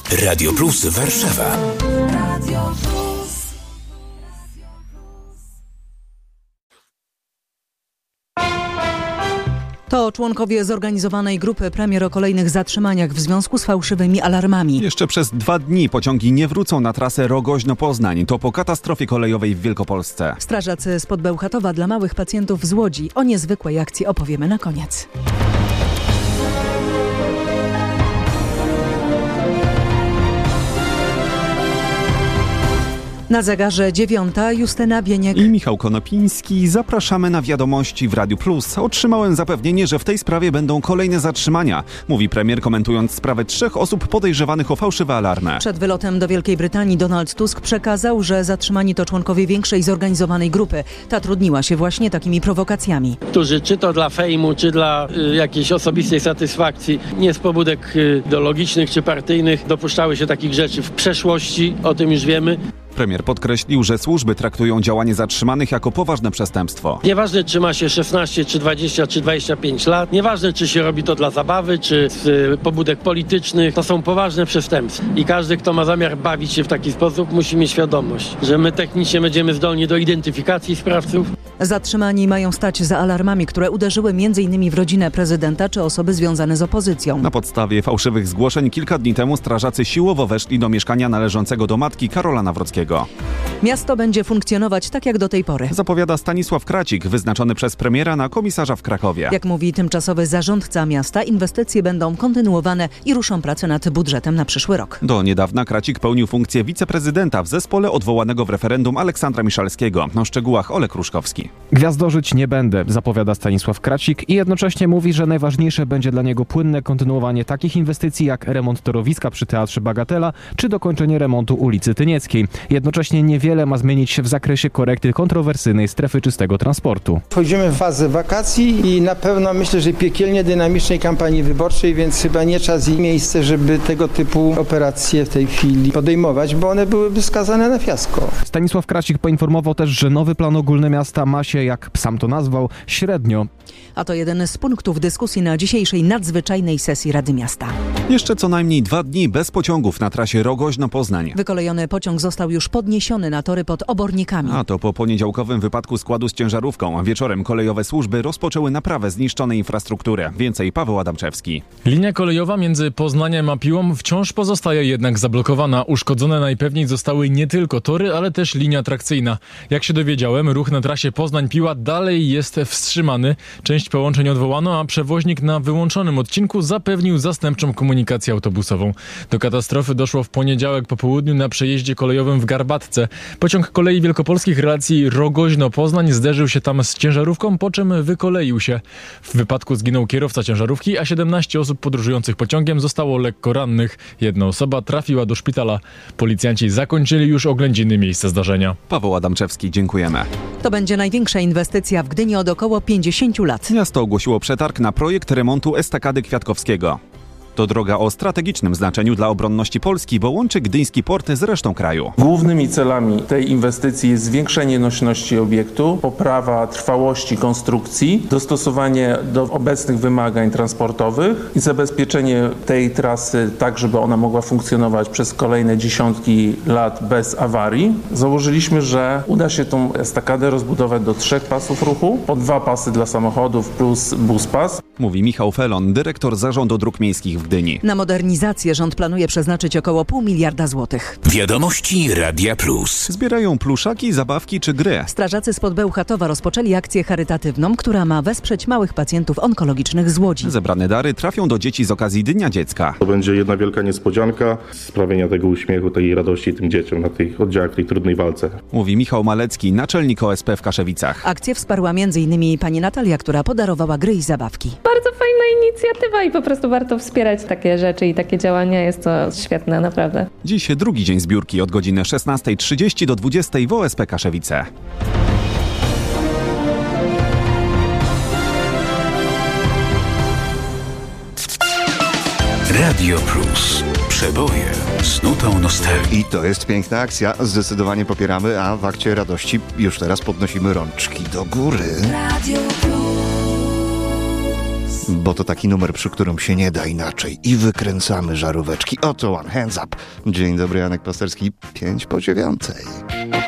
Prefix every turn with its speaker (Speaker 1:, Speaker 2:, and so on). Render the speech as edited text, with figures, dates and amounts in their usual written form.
Speaker 1: Radio Plus Warszawa.
Speaker 2: To członkowie zorganizowanej grupy premier o kolejnych zatrzymaniach w związku z fałszywymi alarmami.
Speaker 3: Jeszcze przez 2 dni pociągi nie wrócą na trasę Rogoźno-Poznań. To po katastrofie kolejowej w Wielkopolsce.
Speaker 2: Strażacy spod Bełchatowa dla małych pacjentów z Łodzi. O niezwykłej akcji opowiemy na koniec. Na zegarze 9, Justyna Bieniek
Speaker 3: i Michał Konopiński. Zapraszamy na wiadomości w Radiu Plus. Otrzymałem zapewnienie, że w tej sprawie będą kolejne zatrzymania, mówi premier, komentując sprawę 3 osób podejrzewanych o fałszywe alarmy.
Speaker 2: Przed wylotem do Wielkiej Brytanii Donald Tusk przekazał, że zatrzymani to członkowie większej zorganizowanej grupy. Ta trudniła się właśnie takimi prowokacjami.
Speaker 4: Którzy czy to dla fejmu, czy dla jakiejś osobistej satysfakcji, nie z pobudek ideologicznych czy partyjnych, dopuszczały się takich rzeczy w przeszłości, o tym już wiemy.
Speaker 3: Premier podkreślił, że służby traktują działanie zatrzymanych jako poważne przestępstwo.
Speaker 4: Nieważne, czy ma się 16, czy 20, czy 25 lat, nieważne, czy się robi to dla zabawy, czy z pobudek politycznych, to są poważne przestępstwa. I każdy, kto ma zamiar bawić się w taki sposób, musi mieć świadomość, że my technicznie będziemy zdolni do identyfikacji sprawców.
Speaker 2: Zatrzymani mają stać za alarmami, które uderzyły m.in. w rodzinę prezydenta czy osoby związane z opozycją.
Speaker 3: Na podstawie fałszywych zgłoszeń kilka dni temu strażacy siłowo weszli do mieszkania należącego do matki Karola Nawrockiego.
Speaker 2: Miasto będzie funkcjonować tak jak do tej pory,
Speaker 3: zapowiada Stanisław Kracik, wyznaczony przez premiera na komisarza w Krakowie.
Speaker 2: Jak mówi tymczasowy zarządca miasta, inwestycje będą kontynuowane i ruszą prace nad budżetem na przyszły rok.
Speaker 3: Do niedawna Kracik pełnił funkcję wiceprezydenta w zespole odwołanego w referendum Aleksandra Miszalskiego. O szczegółach Olek Ruszkowski.
Speaker 5: Gwiazdorzyć nie będę, zapowiada Stanisław Kracik i jednocześnie mówi, że najważniejsze będzie dla niego płynne kontynuowanie takich inwestycji jak remont torowiska przy Teatrze Bagatela czy dokończenie remontu ulicy Tynieckiej. Jednocześnie niewiele ma zmienić się w zakresie korekty kontrowersyjnej strefy czystego transportu.
Speaker 6: Wchodzimy w fazę wakacji i na pewno myślę, że piekielnie dynamicznej kampanii wyborczej, więc chyba nie czas i miejsce, żeby tego typu operacje w tej chwili podejmować, bo one byłyby skazane na fiasko.
Speaker 5: Stanisław Kracik poinformował też, że nowy plan ogólny miasta ma się, jak sam to nazwał, średnio.
Speaker 2: A to jeden z punktów dyskusji na dzisiejszej nadzwyczajnej sesji Rady Miasta.
Speaker 3: Jeszcze co najmniej 2 dni bez pociągów na trasie Rogoźno-Poznań.
Speaker 2: Wykolejony pociąg został już podniesiony na tory pod Obornikami.
Speaker 3: A to po poniedziałkowym wypadku składu z ciężarówką. Wieczorem kolejowe służby rozpoczęły naprawę zniszczonej infrastruktury. Więcej Paweł Adamczewski.
Speaker 7: Linia kolejowa między Poznaniem a Piłą wciąż pozostaje jednak zablokowana. Uszkodzone najpewniej zostały nie tylko tory, ale też linia trakcyjna. Jak się dowiedziałem, ruch na trasie Poznań-Piła dalej jest wstrzymany. Część połączeń odwołano, a przewoźnik na wyłączonym odcinku zapewnił zastępczą komunikację autobusową. Do katastrofy doszło w poniedziałek po południu na przejeździe kolejowym w Garbatce. Pociąg kolei wielkopolskich relacji Rogoźno-Poznań zderzył się tam z ciężarówką, po czym wykoleił się. W wypadku zginął kierowca ciężarówki, a 17 osób podróżujących pociągiem zostało lekko rannych. 1 osoba trafiła do szpitala. Policjanci zakończyli już oględziny miejsca zdarzenia.
Speaker 3: Paweł Adamczewski, dziękujemy.
Speaker 2: To będzie największa inwestycja w Gdyni od około 50 lat.
Speaker 3: Miasto ogłosiło przetarg na projekt remontu estakady Kwiatkowskiego. To droga o strategicznym znaczeniu dla obronności Polski, bo łączy gdyński port z resztą kraju.
Speaker 8: Głównymi celami tej inwestycji jest zwiększenie nośności obiektu, poprawa trwałości konstrukcji, dostosowanie do obecnych wymagań transportowych i zabezpieczenie tej trasy tak, żeby ona mogła funkcjonować przez kolejne dziesiątki lat bez awarii. Założyliśmy, że uda się tą estakadę rozbudować do 3 pasów ruchu, po 2 pasy dla samochodów plus buspas.
Speaker 3: Mówi Michał Felon, dyrektor Zarządu Dróg Miejskich w Gdyni.
Speaker 2: Na modernizację rząd planuje przeznaczyć około 0,5 miliarda złotych.
Speaker 1: Wiadomości Radia Plus.
Speaker 3: Zbierają pluszaki, zabawki czy gry.
Speaker 2: Strażacy spod Bełchatowa rozpoczęli akcję charytatywną, która ma wesprzeć małych pacjentów onkologicznych z Łodzi.
Speaker 3: Zebrane dary trafią do dzieci z okazji Dnia Dziecka.
Speaker 9: To będzie jedna wielka niespodzianka, sprawienia tego uśmiechu, tej radości tym dzieciom na tych oddziałach, w tej trudnej walce.
Speaker 3: Mówi Michał Malecki, naczelnik OSP w Kaszewicach.
Speaker 2: Akcję wsparła m.in. pani Natalia, która podarowała gry i zabawki.
Speaker 10: Bardzo fajna inicjatywa i po prostu warto wspierać takie rzeczy i takie działania. Jest to świetne, naprawdę.
Speaker 3: Dziś drugi dzień zbiórki od godziny 16:30 do 20:00 w OSP Kaszewice.
Speaker 1: Radio Plus. Przeboje z nutą nostalgii.
Speaker 11: I to jest piękna akcja. Zdecydowanie popieramy, a w akcie radości już teraz podnosimy rączki do góry. Radio Plus. Bo to taki numer, przy którym się nie da inaczej i wykręcamy żaróweczki. Oto One Hands Up. Dzień dobry, Janek Pasterski, 5 po 9.